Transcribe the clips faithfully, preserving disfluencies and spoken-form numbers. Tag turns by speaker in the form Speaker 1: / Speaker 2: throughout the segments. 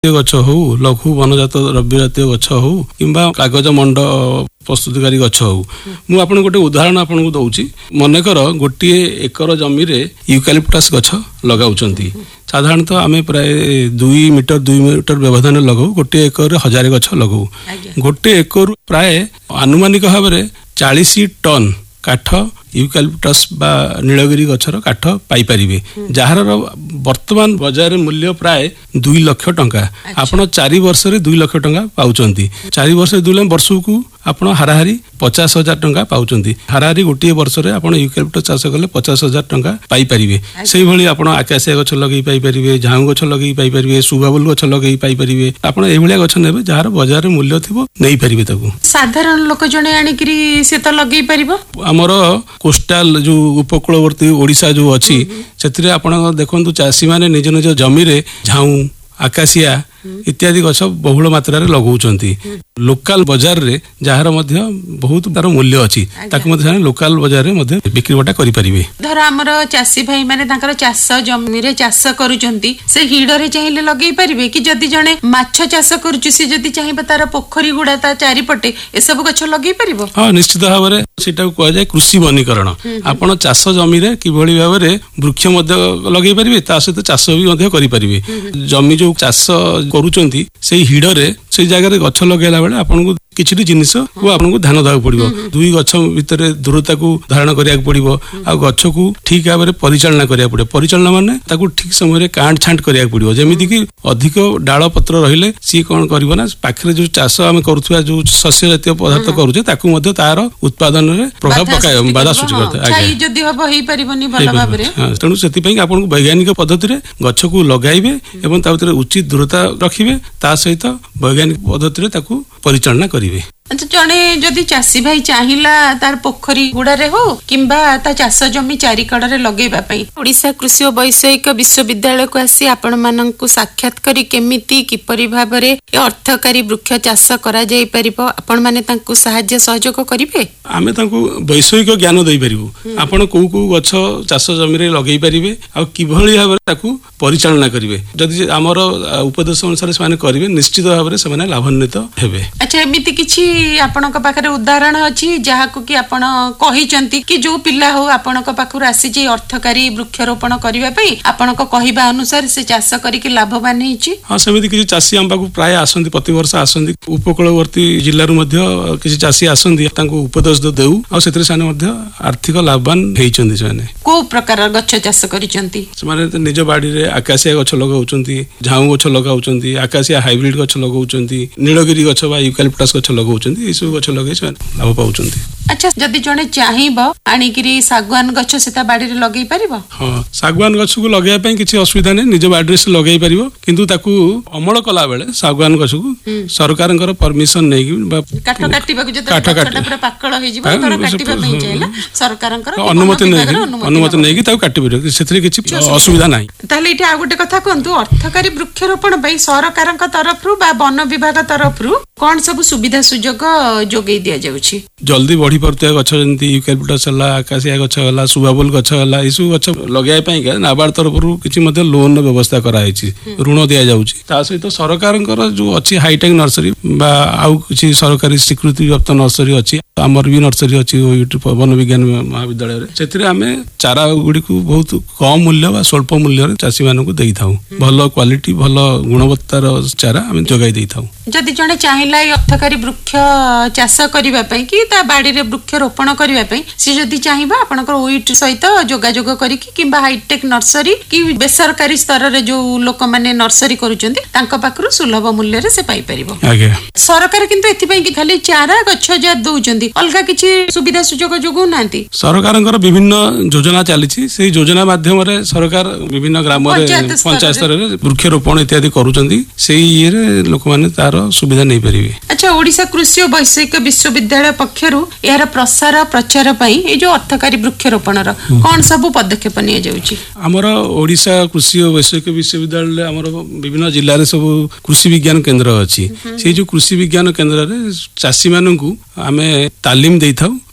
Speaker 1: गछ हो लघु वनजात द्रव्य जातीय गछ हो किंबा कागज मंड प्रस्तुतकारी गछ हो मु आपन गोटे उदाहरण आपन को दउची मनेकर गोटे एकर जमी रे यूकालिप्टस गछ लगाउचंती साधारणतः आमे प्राय दुई मीटर दुई मीटर व्यवधान लगाऊ गोटे एकर हजार गछ लगाऊ गोटे एकर प्राय आनुमानिक भाव में चालीस टन काठ यूकालिप्टस बा नीलगिरी गछर काठ पाई परिबे जहार वर्तमान बाजार मूल्य प्राय दुई लाख टंका आपण चार वर्ष रे दुई लाख टंका पाउचंती चार वर्ष दुई लाख वर्ष को आपण हाराहारी पचास हजार टंका पाउचंती हाराहारी गोटे वर्ष रे आपण यूकालिप्टस चाष कले पचास हजार टंका पाई परिबे सेही भली आपण आकाशिया गछ लगेई पाई परिबे झाऊ गछ लगेई पाई परिबे सुबाबुल गछ लगेई पाई परिबे आपण ए भलिया गछ नेबे जहार बाजार मूल्य थिबो नै परिबे ताकू
Speaker 2: साधारण लोक जणे आनी करी से त लगेई परिबो
Speaker 1: हमर कोस्टाल जो उपकूलवर्ती ओडिशा जो अच्छी से आपण देखु चाषी मैंने निज निज जमी रे झाऊ आकाशिया इत्यादि गछ बहुल मात्रा रे लगाउचंती लोकल बाजार रे जहार मध्य बहुत तार मूल्य अछि ताकु मध्य लोकल बाजार रे मध्य बिक्री बटा करि परिबे
Speaker 2: धर हमर चाषी भाई माने ताकर चाष जमी रे चाष करूचंती से हिड रे चाहिले लगेई परिबे कि जदी जणे माछ चाष करूची से जदी चाहिबा तार पोखरी गुडा ता चारि पटे ए सब गछ लगेई परिबो
Speaker 1: हां निश्चित भाव रे सेटा को जाय कृषि वनीकरण आपण चाष जमी रे किभली भाव रे वृक्ष मध्य लगेई परिबे ता सहित चाष भी मध्य करि परिबे जमी जो चाष करूचंती से हिड रे से जगह गछ लगेला बेले आपन को किछि जिनिस को आपन को ध्यान दाउ पड़िबो दुई गछ भितर दूरता को धारण करिया पड़िबो आ गछ को ठीक भाव में परिचालना करिया पड़े परिचालना माने ताकू ठीक समय रे काट छांट करिया पड़िबो जेमिति कि अधिक डाल पत्र रहिले सी कोन करबो ना पाखरे जो चाष हम करूथुआ जो शस्य जातीय पदार्थ करूचे ताकू मध्य तार उत्पादन रे प्रभाव पकाय बाधा सृष्टि करते
Speaker 2: आगे जदी हबो हेई परिबोनी भलो भाव रे
Speaker 1: तणु सेति पई आपन को वैज्ञानिक पद्धति रे गछ को लगाइबे एवं ता भीतर उचित दूरता रखिबे ता सहित वैज्ञानिक पद्धति रे ताकू परिचालना करिवे
Speaker 2: जड़े जदि चाषी भाई चाहिला तार पोखरी गुड़ारे हो किंबा ता चाष जमी चारिकड़े लगेबा पई ओडिशा कृषि और वैषयिक विश्वविद्यालय को आसी आपण माननकु साक्षात करी केमिति किपरि भाबरे अर्थकारी वृक्ष चाष करा जाई परिबो आपण माने तांकु सहाय्य सहयोग करिवे
Speaker 1: आमे तांकु वैषयिक ज्ञान देई परिबो आपण को को गछ चाष जमी रे लगेई परिबे आ किभली भाबरे ताकु परिचालना करिवे जदि हमर उपदेश अनुसार से माने करिवे निश्चित भाबरे से माने लाभान्वित हेबे
Speaker 2: अच्छा एमिति किछि आपनक पाखरे उदाहरण अछि जहाकु कि आपण कहिचंती कि जो पिल्ला हो आपनक पाखुर आसी जे अर्थकारी वृक्षरोपण करिवा पई आपनक कहिबा अनुसार से चाष करी के लाभवान हेछि
Speaker 1: हां समिति कि चाषी हम पाखु प्राय आसंती प्रति वर्ष आसंती उपकूलवर्ती जिल्ला रु मध्य कि चाषी आसंती तांको उपदेश देउ आ सेतरे साने मध्य आर्थिक लाभवान हेइचंती साने
Speaker 2: को प्रकार गछ चाष करिचंती
Speaker 1: माने निज बाड़ी रे आकाशिया गछ लगाउचंती झाऊ गछ लगाउचंती आकाशिया हाइब्रिड गछ लगाउचंती नीलगिरी गछ बा यूकालिप्टस गछ लगाउचंती ए सब गछ लगे लाभ पाउचंती
Speaker 2: अच्छा जदि जणे चाहिबो आनिकिरी सागवान गछ सेता बाड़ी रे लगेई परिबो
Speaker 1: हां सागवान गछ को लगाय पई किछि असुविधा नै निज बाड़ी रे से लगाई परिबो किंतु ताकू अमल कला बेले सागवान गछ को सरकारनकर परमिशन नै कि
Speaker 2: काठ काटिबा को जते काठटा पूरा पाकळ होई जिवो तोरा काटिबा पई चाहिला सरकारनकर
Speaker 1: अनुमति नै अनुमति नै कि ताऊ काटि परिबो सेतरे किछि असुविधा नै
Speaker 2: ताले इठी आ गोटे कथा कोंतु अर्थकारी वृक्षरोपण पई सरकारनकर तरफ रु बा वन विभाग तरफ रु कोन सब सुविधा सुजोग जोगै दिया जाउछि
Speaker 1: जल्दी बढ़ी पड़ते गछ जंती यूकालिप्टस हला आकाशिया गछ हला सुबाबुल गछ हला इसु गछ लगाय पई के नाबार्ड तरफ रु किछि मध्ये लोन व्यवस्था करा हिची ऋण दिया जाउछि ता सहित सरकारनकर जो अछि हाईटेक नर्सरी बा आउ किछि सरकारी स्वीकृति प्राप्त नर्सरी अछि हमर भी नर्सरी अछि वन विज्ञान महाविद्यालय रे सेतरे हमें चारा गुडी को बहुत कम मूल्य बा स्वल्प मूल्य रे चासी मानन को देई थाउ भलो क्वालिटी भलो गुणवत्तार चारा हमें जोगाई देई थाउ
Speaker 2: जदि जणे चाहिला अर्थकारी वृक्ष चाष करिवा पई कि ता बाड़ी रे वृक्ष रोपण करिवा पई से जदि चाहिबा आपनकर ओइट सहित जोगाजोग करी कि किबा हाईटेक नर्सरी कि बेसरकारी स्तर रे जो लोक माने नर्सरी करूचंती तांका पाखरु सुलभ मूल्य रे से पाई परिबो
Speaker 1: आगे
Speaker 2: सरकार किंतु एथि पई कि खाली चारा गछ जा दउचंती अलगा किछि सुविधा सुजोग जोगु नांती
Speaker 1: सरकारनकर विभिन्न योजना चलीछि से योजना माध्यम रे सरकार विभिन्न ग्राम रे पंचायत स्तर रे वृक्षरोपण इत्यादि करूचंती सेही ये रे लोक माने तार सुविधा नै परिबे
Speaker 2: अच्छा ओडिशा कृषि और वैषयिक विश्वविद्यालय पक्षरु यार प्रसार प्रचार पई ए जो अर्थकारी वृक्षरोपण र कोन सब पदक्षेप निया जाउछि
Speaker 1: हमर ओडिशा कृषि और वैषयिक विश्वविद्यालय हमर विभिन्न जिल्ला रे सब कृषि विज्ञान केंद्र अछि से जो कृषि विज्ञान केंद्र रे चासी माननकु हमें तालीम देई थाउ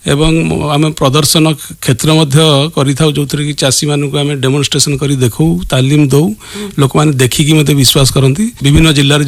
Speaker 1: ଏବଂ ଆମେ ପ୍ରଦର୍ଶନ କ୍ଷେତ୍ର ମଧ୍ୟ କରିଥାଉ ଯୋଉଥିରେ କି ଚାଷୀ ମାନଙ୍କୁ ଆମେ ଡେମନଷ୍ଟ୍ରେସନ କରି ଦେଖୁ ତାଲିମ ଦଉ ଲୋକମାନେ ଦେଖିକି ମୋତେ ବିଶ୍ୱାସ କରନ୍ତି ବିଭିନ୍ନ ଜିଲ୍ଲାରେ